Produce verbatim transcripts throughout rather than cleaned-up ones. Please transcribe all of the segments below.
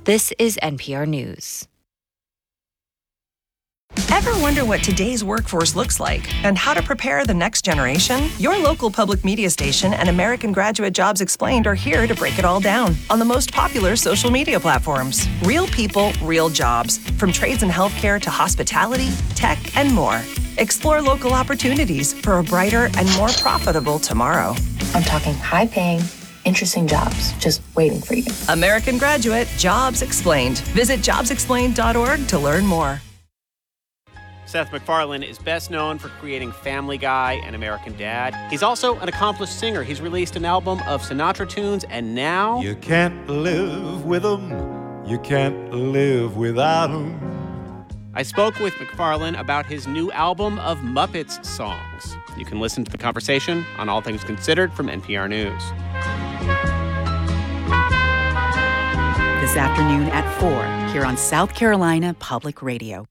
This is N P R News. Ever wonder what today's workforce looks like and how to prepare the next generation? Your local public media station and American Graduate Jobs Explained are here to break it all down on the most popular social media platforms. Real people, real jobs, from trades and healthcare to hospitality, tech, and more. Explore local opportunities for a brighter and more profitable tomorrow. I'm talking high-paying, interesting jobs just waiting for you. American Graduate Jobs Explained. Visit jobs explained dot org to learn more. Seth MacFarlane is best known for creating Family Guy and American Dad. He's also an accomplished singer. He's released an album of Sinatra tunes, and now... You can't live with them. You can't live without them. I spoke with MacFarlane about his new album of Muppets songs. You can listen to the conversation on All Things Considered from N P R News. This afternoon at four, here on South Carolina Public Radio.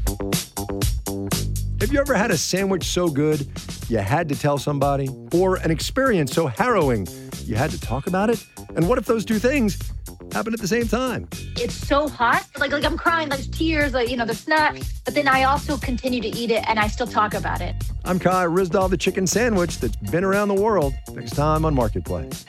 Have you ever had a sandwich so good you had to tell somebody? Or an experience so harrowing you had to talk about it? And what if those two things happen at the same time? It's so hot. Like, like I'm crying, there's tears, like, you know, the snot. But then I also continue to eat it and I still talk about it. I'm Kai Rizdal, the chicken sandwich that's been around the world. Next time on Marketplace.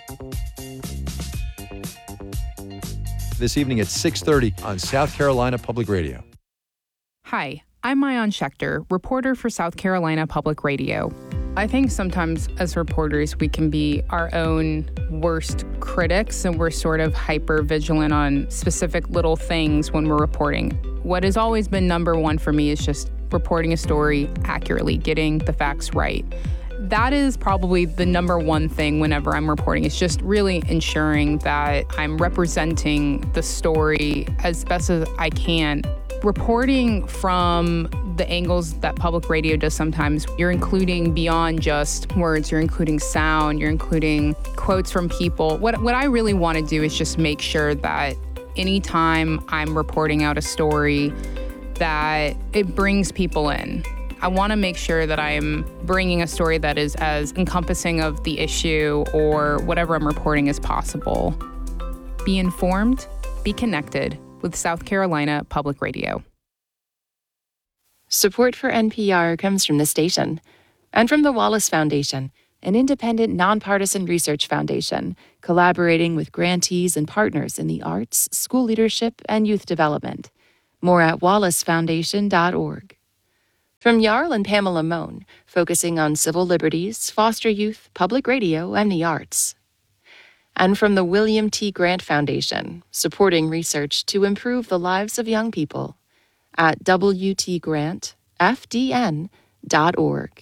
This evening at six thirty on South Carolina Public Radio. Hi, I'm Maayan Schechter, reporter for South Carolina Public Radio. I think sometimes as reporters, we can be our own worst critics, and we're sort of hyper vigilant on specific little things when we're reporting. What has always been number one for me is just reporting a story accurately, getting the facts right. That is probably the number one thing whenever I'm reporting. It's just really ensuring that I'm representing the story as best as I can. Reporting from the angles that public radio does sometimes, you're including beyond just words, you're including sound, you're including quotes from people. What what I really want to do is just make sure that anytime I'm reporting out a story, that it brings people in. I want to make sure that I'm bringing a story that is as encompassing of the issue or whatever I'm reporting as possible. Be informed, be connected with South Carolina Public Radio. Support for N P R comes from the station and from the Wallace Foundation, an independent, nonpartisan research foundation collaborating with grantees and partners in the arts, school leadership, and youth development. More at wallace foundation dot org. From Jarl and Pamela Mohn, focusing on civil liberties, foster youth, public radio, and the arts. And from the William T. Grant Foundation, supporting research to improve the lives of young people at w t grant f d n dot org.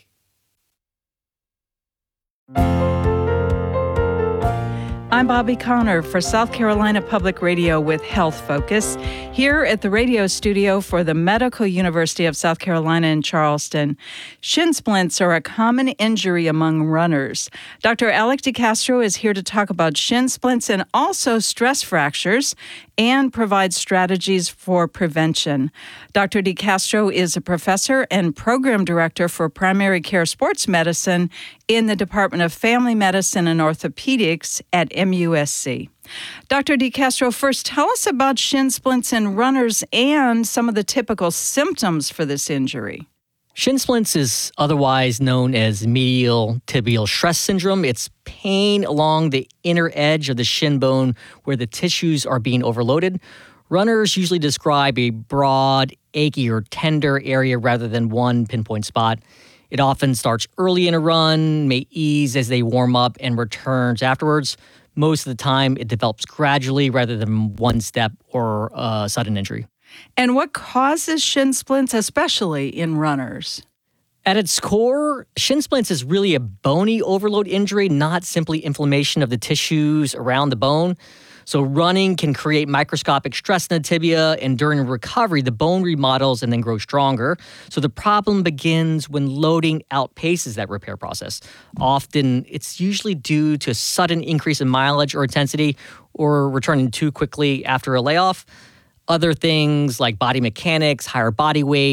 I'm Bobby Connor for South Carolina Public Radio with Health Focus, here at the radio studio for the Medical University of South Carolina in Charleston. Shin splints are a common injury among runners. Doctor Alec DeCastro is here to talk about shin splints and also stress fractures and provide strategies for prevention. Doctor DeCastro is a professor and program director for primary care sports medicine in the Department of Family Medicine and Orthopedics at M U S C. Doctor DeCastro, first tell us about shin splints in runners and some of the typical symptoms for this injury. Shin splints is otherwise known as medial tibial stress syndrome. It's pain along the inner edge of the shin bone where the tissues are being overloaded. Runners usually describe a broad, achy, or tender area rather than one pinpoint spot. It often starts early in a run, may ease as they warm up, and returns afterwards. Most of the time, it develops gradually rather than one step or a sudden injury. And what causes shin splints, especially in runners? At its core, shin splints is really a bony overload injury, not simply inflammation of the tissues around the bone. So running can create microscopic stress in the tibia, and during recovery, the bone remodels and then grows stronger. So the problem begins when loading outpaces that repair process. Often, it's usually due to a sudden increase in mileage or intensity, or returning too quickly after a layoff. Other things like body mechanics, higher body weight,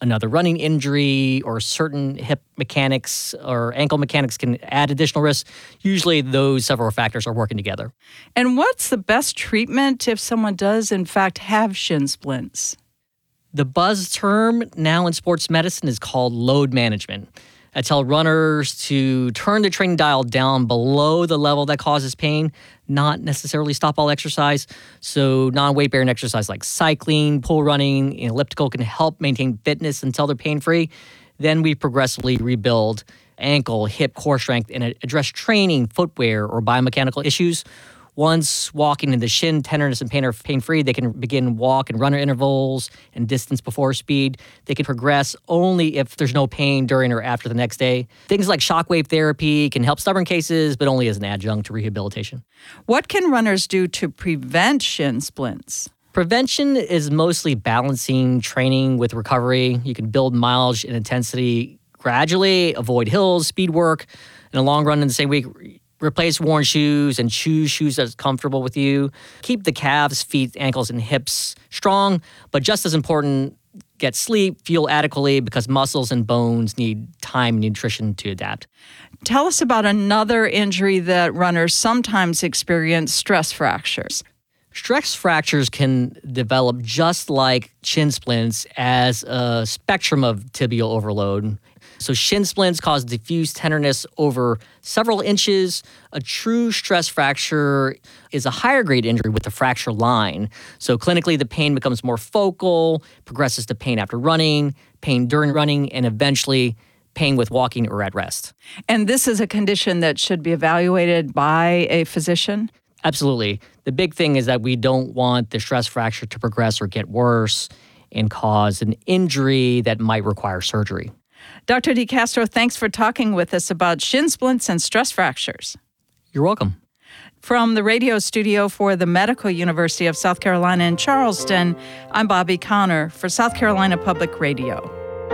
another running injury or certain hip mechanics or ankle mechanics can add additional risks. Usually those several factors are working together. And what's the best treatment if someone does, in fact, have shin splints? The buzz term now in sports medicine is called load management. I tell runners to turn the training dial down below the level that causes pain, not necessarily stop all exercise. So non-weight bearing exercise like cycling, pool running, and elliptical can help maintain fitness until they're pain-free. Then we progressively rebuild ankle, hip, core strength, and address training, footwear, or biomechanical issues. Once walking in the shin tenderness and pain are pain-free, they can begin walk and runner intervals and distance before speed. They can progress only if there's no pain during or after the next day. Things like shockwave therapy can help stubborn cases, but only as an adjunct to rehabilitation. What can runners do to prevent shin splints? Prevention is mostly balancing training with recovery. You can build mileage and intensity gradually, avoid hills, speed work. In the long run, in the same week, replace worn shoes and choose shoes that's comfortable with you. Keep the calves, feet, ankles, and hips strong, but just as important, get sleep, fuel adequately because muscles and bones need time and nutrition to adapt. Tell us about another injury that runners sometimes experience, stress fractures. Stress fractures can develop just like shin splints as a spectrum of tibial overload. So shin splints cause diffuse tenderness over several inches. A true stress fracture is a higher grade injury with a fracture line. So clinically, the pain becomes more focal, progresses to pain after running, pain during running, and eventually pain with walking or at rest. And this is a condition that should be evaluated by a physician? Absolutely. The big thing is that we don't want the stress fracture to progress or get worse and cause an injury that might require surgery. Doctor DeCastro, thanks for talking with us about shin splints and stress fractures. You're welcome. From the radio studio for the Medical University of South Carolina in Charleston, I'm Bobby Connor for South Carolina Public Radio.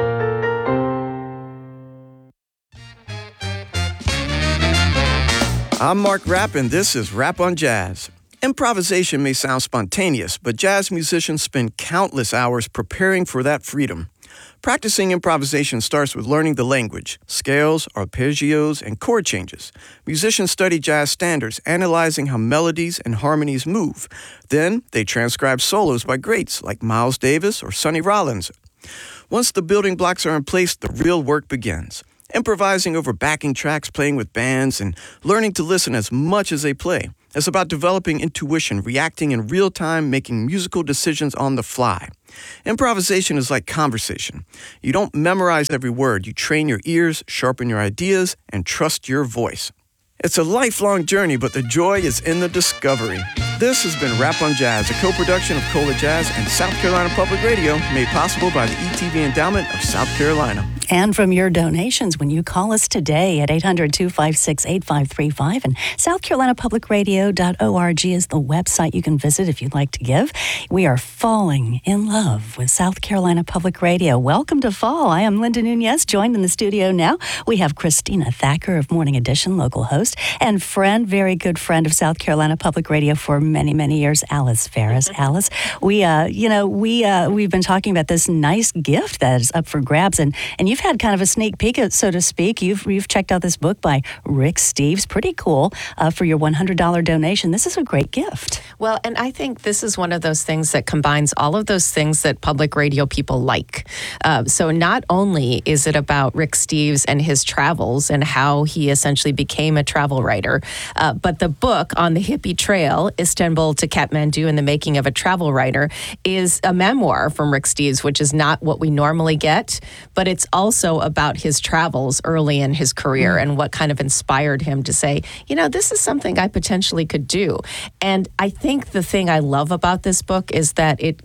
I'm Mark Rapp, and this is Rap on Jazz. Improvisation may sound spontaneous, but jazz musicians spend countless hours preparing for that freedom. Practicing improvisation starts with learning the language, scales, arpeggios, and chord changes. Musicians study jazz standards, analyzing how melodies and harmonies move. Then, they transcribe solos by greats like Miles Davis or Sonny Rollins. Once the building blocks are in place, the real work begins. Improvising over backing tracks, playing with bands, and learning to listen as much as they play. It's about developing intuition, reacting in real time, making musical decisions on the fly. Improvisation is like conversation. You don't memorize every word. You train your ears, sharpen your ideas, and trust your voice. It's a lifelong journey, but the joy is in the discovery. This has been Rap on Jazz, a co-production of Cola Jazz and South Carolina Public Radio, made possible by the E T V Endowment of South Carolina. And from your donations when you call us today at eight hundred, two five six, eight five three five. And south carolina public radio dot org is the website you can visit if you'd like to give. We are falling in love with South Carolina Public Radio. Welcome to fall. I am Linda Nunez, joined in the studio now. We have Christina Thacker of Morning Edition, local host, and friend, very good friend of South Carolina Public Radio for many, many years, Alice Ferris. Alice, we, uh, you know, we, uh, we've been talking about this nice gift that is up for grabs, and, and you've had kind of a sneak peek, so to speak. You've you've checked out this book by Rick Steves. Pretty cool uh, for your one hundred dollars donation. This is a great gift. Well, and I think this is one of those things that combines all of those things that public radio people like. Uh, so not only is it about Rick Steves and his travels and how he essentially became a travel writer, uh, but the book On the Hippie Trail, Istanbul to Kathmandu and the Making of a Travel Writer, is a memoir from Rick Steves, which is not what we normally get, but it's also about his travels early in his career mm. and what kind of inspired him to say, you know, this is something I potentially could do. And I think the thing I love about this book is that it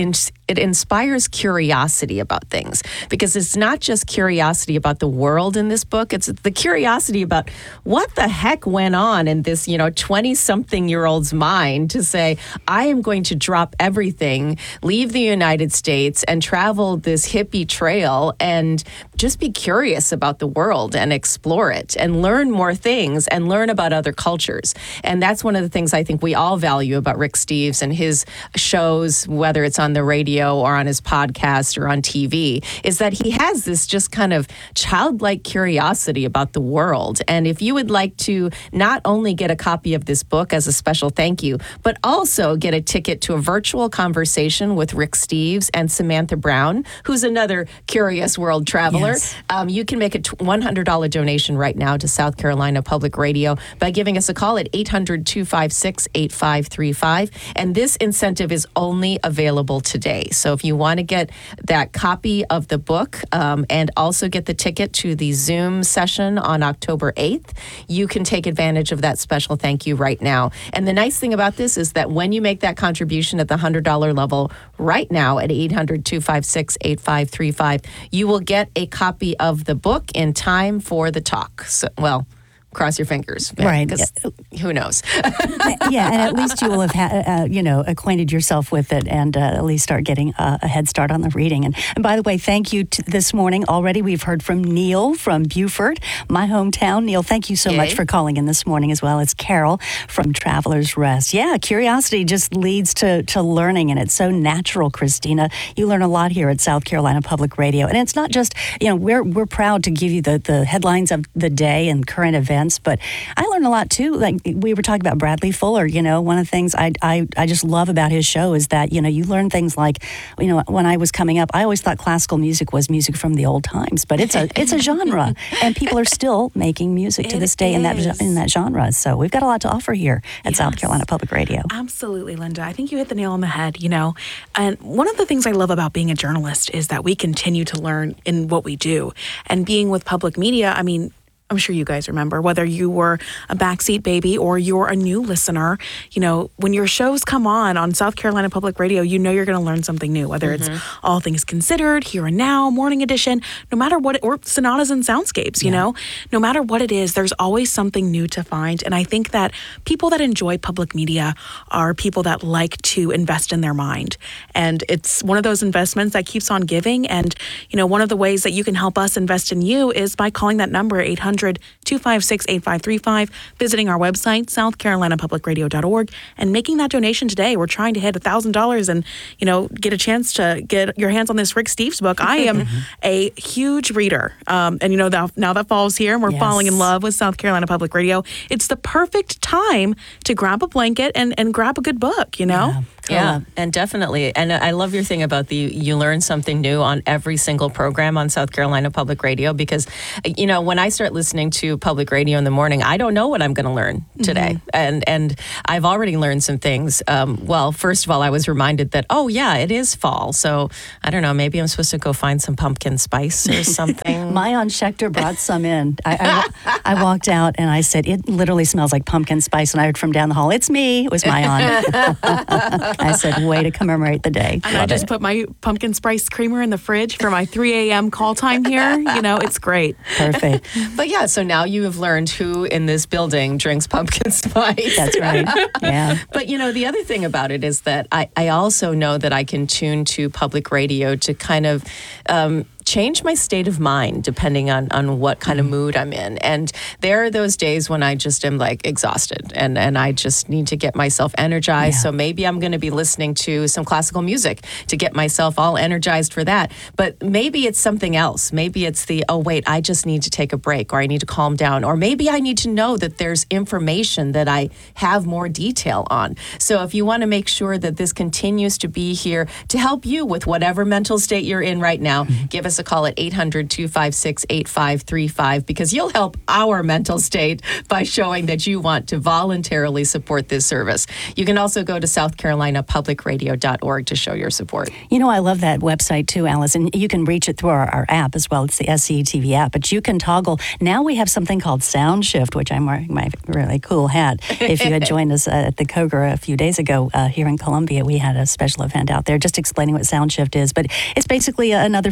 it inspires curiosity about things, because it's not just curiosity about the world in this book. It's the curiosity about what the heck went on in this, you know, twenty-something-year-old's mind to say, I am going to drop everything, leave the United States, and travel this hippie trail and just be curious about the world and explore it and learn more things and learn about other cultures. And that's one of the things I think we all value about Rick Steves and his shows, whether it's on the radio radio or on his podcast or on T V, is that he has this just kind of childlike curiosity about the world. And if you would like to not only get a copy of this book as a special thank you, but also get a ticket to a virtual conversation with Rick Steves and Samantha Brown, who's another curious world traveler, Yes. um, you can make a one hundred dollars donation right now to South Carolina Public Radio by giving us a call at eight hundred, two five six, eight five three five. And this incentive is only available today. So if you want to get that copy of the book um, and also get the ticket to the Zoom session on October eighth, you can take advantage of that special thank you right now. And the nice thing about this is that when you make that contribution at the one hundred dollars level right now at eight hundred, two five six, eight five three five, you will get a copy of the book in time for the talk. So, well, cross your fingers. Right. Because who knows? Yeah, and at least you will have, ha- uh, you know, acquainted yourself with it and uh, at least start getting uh, a head start on the reading. And, and by the way, thank you to this morning already. We've heard from Neil from Beaufort, my hometown. Neil, thank you so Yay. much for calling in this morning as well. It's Carol from Traveler's Rest. Yeah, curiosity just leads to, to learning, and it's so natural, Christina. You learn a lot here at South Carolina Public Radio. And it's not just, you know, we're, we're proud to give you the, the headlines of the day and current events, but I learned a lot too. Like we were talking about Bradley Fuller, you know, one of the things I, I, I just love about his show is that, you know, you learn things like, you know, when I was coming up, I always thought classical music was music from the old times, but it's a it's a genre, and people are still making music to It this day in that is. in that genre. So we've got a lot to offer here at Yes. South Carolina Public Radio. Absolutely, Linda. I think you hit the nail on the head, you know. And one of the things I love about being a journalist is that we continue to learn in what we do. And being with public media, I mean, I'm sure you guys remember, whether you were a backseat baby or you're a new listener, you know, when your shows come on on South Carolina Public Radio, you know you're going to learn something new, whether Mm-hmm. it's All Things Considered, Here and Now, Morning Edition, no matter what, it, or Sonatas and Soundscapes, you Yeah. know, no matter what it is, there's always something new to find. And I think that people that enjoy public media are people that like to invest in their mind. And it's one of those investments that keeps on giving. And, you know, one of the ways that you can help us invest in you is by calling that number, eight hundred, two five six, eight five three five, visiting our website, south carolina public radio dot org, and making that donation today. We're trying to hit one thousand dollars and, you know, get a chance to get your hands on this Rick Steves book. I am a huge reader. Um, and, you know, that, now that fall's here and we're Yes. falling in love with South Carolina Public Radio, it's the perfect time to grab a blanket and, and grab a good book, you know? Yeah. Yeah, and definitely. And I love your thing about the you learn something new on every single program on South Carolina Public Radio, because, you know, when I start listening to public radio in the morning, I don't know what I'm going to learn today. Mm-hmm. And and I've already learned some things. Um, well, first of all, I was reminded that, oh, yeah, it is fall. So I don't know, maybe I'm supposed to go find some pumpkin spice or something. My Aunt Schechter brought some in. I, I, I walked out and I said, it literally smells like pumpkin spice. And I heard from down the hall, it's me. It was my aunt. I said, way to commemorate the day. And I Love just it. put my pumpkin spice creamer in the fridge for my three a.m. call time here. You know, it's great. Perfect. But yeah, so now you have learned who in this building drinks pumpkin spice. That's right. Yeah. But you know, the other thing about it is that I, I also know that I can tune to public radio to kind of um, change my state of mind depending on, on what kind of mood I'm in. And there are those days when I just am like exhausted and, and I just need to get myself energized. Yeah. So maybe I'm going to be listening to some classical music to get myself all energized for that. But maybe it's something else. Maybe it's the, oh, wait, I just need to take a break, or I need to calm down. Or maybe I need to know that there's information that I have more detail on. So if you want to make sure that this continues to be here to help you with whatever mental state you're in right now, mm-hmm. give us a call at eight hundred, two five six, eight five three five, because you'll help our mental state by showing that you want to voluntarily support this service. You can also go to south carolina public radio dot org to show your support. You know, I love that website too, Alice, and you can reach it through our, our app as well. It's the S C E T V app, but you can toggle. Now we have something called Sound Shift, which I'm wearing my really cool hat. If you had joined us uh, at the Koger a few days ago uh, here in Columbia, we had a special event out there just explaining what Sound Shift is. But it's basically another feed. Uh,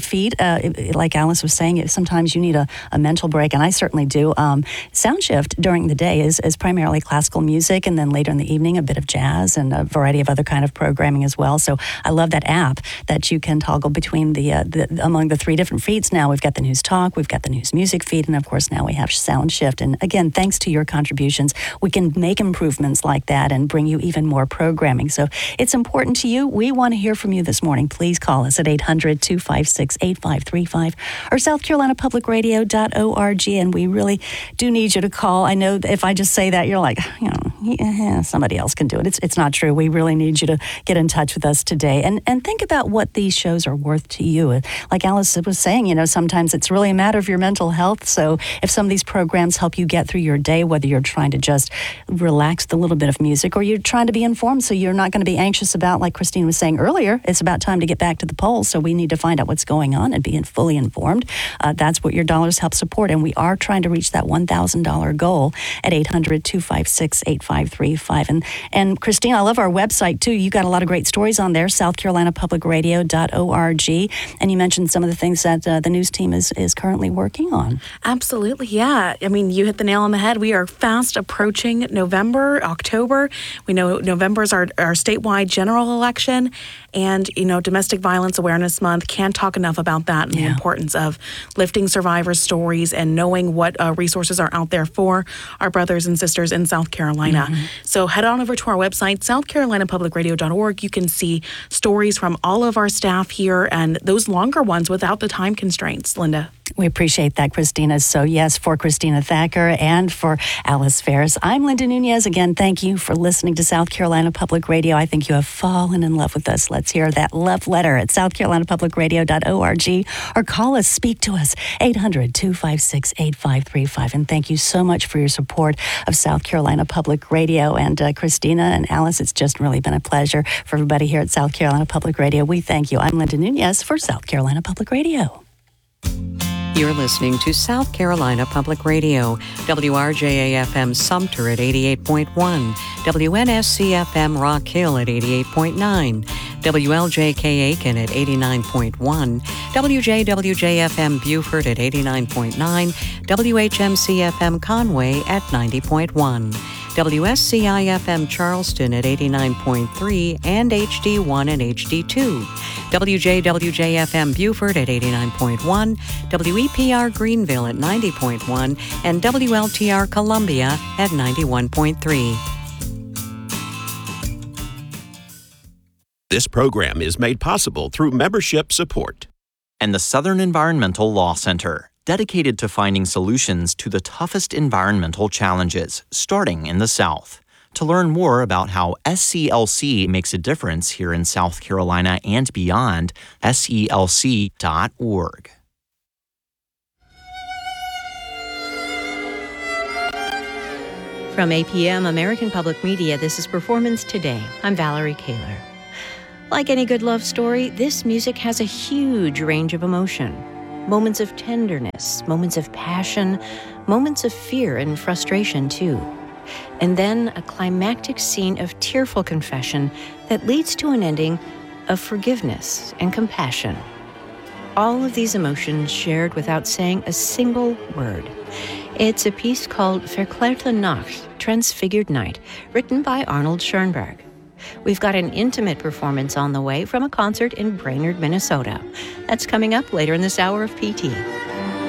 uh, like Alice was saying, sometimes you need a, a mental break, and I certainly do. Um, Soundshift during the day is, is primarily classical music, and then later in the evening, a bit of jazz and a variety of other kind of programming as well. So I love that app that you can toggle between the, uh, the among the three different feeds. Now we've got the News Talk, we've got the News Music feed, and of course now we have Soundshift. And again, thanks to your contributions, we can make improvements like that and bring you even more programming. So it's important to you. We want to hear from you this morning. Please call us at eight hundred, two five six, eight five three five or south carolina public radio dot org. And we really do need you to call. I know that if I just say that, you're like, you know, yeah, somebody else can do it. It's it's not true. We really need you to get in touch with us today and, and think about what these shows are worth to you. Like Alice was saying, you know, sometimes it's really a matter of your mental health. So if some of these programs help you get through your day, whether you're trying to just relax with a little bit of music or you're trying to be informed so you're not going to be anxious about, like Christine was saying earlier, it's about time to get back to the polls. So we need to find out what's going on and be fully informed. Uh, that's what your dollars help support. And we are trying to reach that one thousand dollars goal at eight hundred, two five six, eight five three five. And, and Christine, I love our website too. You got a lot of great stories on there, south carolina public radio dot org. And you mentioned some of the things that uh, the news team is, is currently working on. Absolutely, yeah. I mean, you hit the nail on the head. We are fast approaching November, October. We know November is our, our statewide general election. And, you know, Domestic Violence Awareness Month, can't talk enough about that and yeah. the importance of lifting survivors' stories and knowing what uh, resources are out there for our brothers and sisters in South Carolina. Mm-hmm. So head on over to our website, south carolina public radio dot org. You can see stories from all of our staff here and those longer ones without the time constraints, Linda. We appreciate that, Christina. So yes, for Christina Thacker and for Alice Ferris, I'm Linda Nunez. Again, thank you for listening to South Carolina Public Radio. I think you have fallen in love with us. Let's hear that love letter at south carolina public radio dot org or call us, speak to us, eight hundred, two five six, eight five three five. And thank you so much for your support of South Carolina Public Radio. And uh, Christina and Alice, it's just really been a pleasure for everybody here at South Carolina Public Radio. We thank you. I'm Linda Nunez for South Carolina Public Radio. You're listening to South Carolina Public Radio, W R J A F M Sumter at eighty-eight point one, W N S C F M Rock Hill at eighty-eight point nine, W L J K Aiken at eighty-nine point one, W J W J F M Beaufort at eighty-nine point nine, W H M C F M Conway at ninety point one. W S C I F M Charleston at eighty-nine point three and H D one and H D two. W J W J F M Beaufort at eighty-nine point one, W E P R Greenville at ninety point one, and W L T R Columbia at ninety-one point three. This program is made possible through membership support. And the Southern Environmental Law Center, dedicated to finding solutions to the toughest environmental challenges, starting in the South. To learn more about how S C L C makes a difference here in South Carolina and beyond, S E L C dot org. From A P M American Public Media, this is Performance Today. I'm Valerie Kaler. Like any good love story, this music has a huge range of emotion. Moments of tenderness, moments of passion, moments of fear and frustration, too. And then a climactic scene of tearful confession that leads to an ending of forgiveness and compassion. All of these emotions shared without saying a single word. It's a piece called Verklärte Nacht, Transfigured Night, written by Arnold Schoenberg. We've got an intimate performance on the way from a concert in Brainerd, Minnesota. That's coming up later in this hour of P T.